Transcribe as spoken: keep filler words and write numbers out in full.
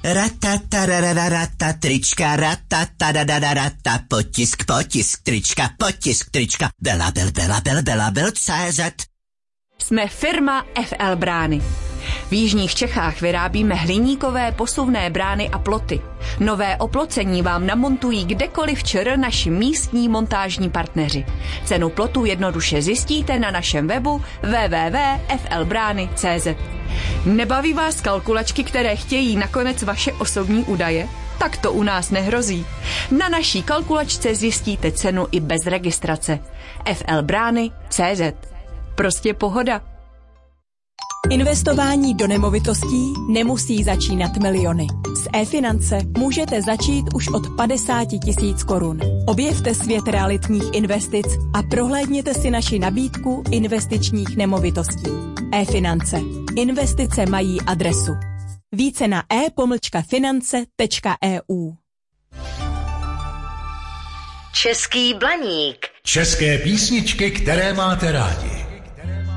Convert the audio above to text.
Ratatarararata, trička, ratatarararata, potisk, potisk, trička, potisk, trička, Bela, bel, bela, bel, bela, bel, C Z. Jsme firma F L Brány. V jižních Čechách vyrábíme hliníkové posuvné brány a ploty. Nové oplocení vám namontují kdekoliv v ČR naši místní montážní partneři. Cenu plotu jednoduše zjistíte na našem webu w w w tečka f l brány tečka c z. Nebaví vás kalkulačky, které chtějí nakonec vaše osobní údaje? Tak to u nás nehrozí. Na naší kalkulačce zjistíte cenu i bez registrace. f l brány tečka c z. Prostě pohoda. Investování do nemovitostí nemusí začínat miliony. S e-finance můžete začít už od padesáti tisíc korun. Objevte svět realitních investic a prohlédněte si naši nabídku investičních nemovitostí. E-finance. Investice mají adresu. Více na e finance tečka e u. Český blaník. České písničky, které máte rádi.